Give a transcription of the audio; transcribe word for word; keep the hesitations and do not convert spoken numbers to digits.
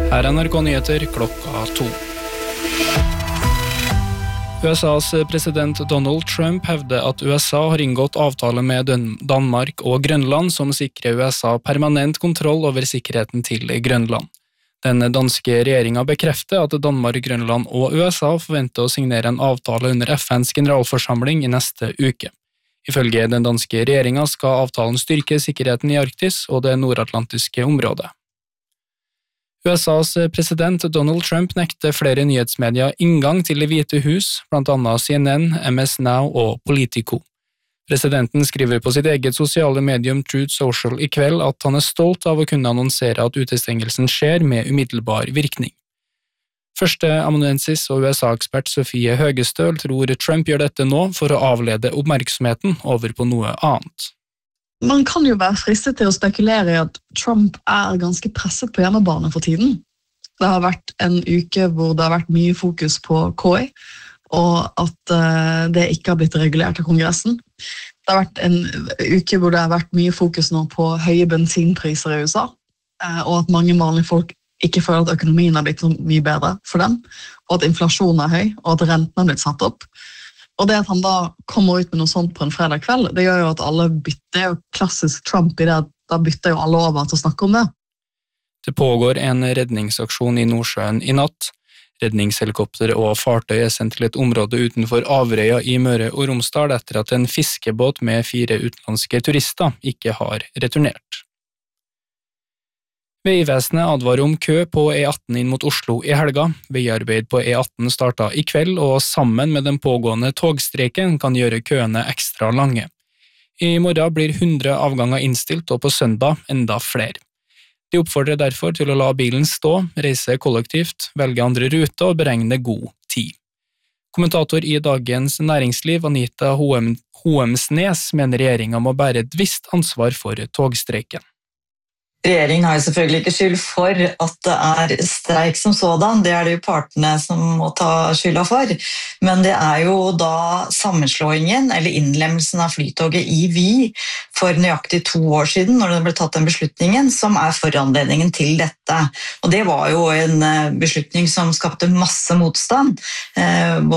Her er N R K Nyheter klokka to. U S A's president Donald Trump hevder at U S A har inngått avtale med Danmark og Grønland som sikrer U S A permanent kontroll over sikkerheten til Grønland. Den danske regjeringen bekrefter at Danmark, Grønland og U S A forventer å signere en avtale under F N's generalforsamling i neste uke. Ifølge den danske regjeringen skal avtalen styrke sikkerheten i Arktis og det nordatlantiske området. U S A's president Donald Trump nekter flere nyhetsmedier inngang til Det hvite hus, blant annet C N N, M S Now og Politico. Presidenten skriver på sitt eget sosiale medium Truth Social i kveld at han er stolt av å kunne annonsere at utestengelsen skjer med umiddelbar virkning. Første amanuensis og U S A-ekspert Sofie Høgestøl tror Trump gjør dette nå for å avlede oppmerksomheten over på noe annet. Man kan jo være fristet til å spekulere i at Trump er ganske presset på hjemmebane for tiden. Det har vært en uke hvor det har vært mye fokus på K I, og at det ikke har blitt regulert av Kongressen. Det har vært en uke hvor det har vært mye fokus nå på høye bensinpriser i U S A, og at mange vanlige folk ikke føler at økonomien har blitt så mye bedre for dem, og at inflasjonen er høy, og at renten har blitt satt opp. Og det at han da kommer ut med noe sånt på en fredag kveld, det gjør jo at alle bytter, det er jo klassisk Trump i det, at da bytter jo alle over til å snakke om det. Det pågår en redningsaksjon i Nordsjøen i natt. Redningshelikopter og fartøy er sendt til et område utenfor Averøya i Møre og Romsdal etter at en fiskebåt med fire utenlandske turister ikke har returnert. Veivesenet advarer om kø på E atten inn mot Oslo i helga. Veiarbeid på E atten startet i kveld, og sammen med den pågående togstreiken kan gjøre køene ekstra lange. I morgen blir hundre avganger innstilt, og på søndag enda flere. De oppfordrer derfor til å la bilen stå, reise kollektivt, velge andre ruter og beregne god tid. Kommentator i Dagens Næringsliv, Anita Hoem, Hoemsnes, mener regjeringen må bære et visst ansvar for togstreiken. Regjeringen har jo selvfølgelig ikke skyld for at det er streik som sådan, det er det jo partene som må ta skylda for, men det er jo da sammenslåingen eller innlemmelsen av flytoget i Vy for nøyaktig to år siden, når det ble tatt den beslutningen, som er foranledningen til dette. Og det var jo en beslutning som skapte masse motstand,